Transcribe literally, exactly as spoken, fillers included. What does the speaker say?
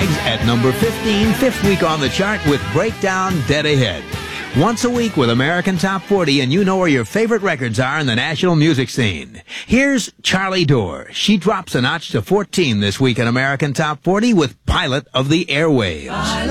Bags at number fifteen, fifth week on the chart with Breakdown Dead Ahead. Once a week with American Top forty, and you know where your favorite records are in the national music scene. Here's Charlie Dore. She drops a notch to fourteen this week in American Top forty with Pilot of the Airwaves.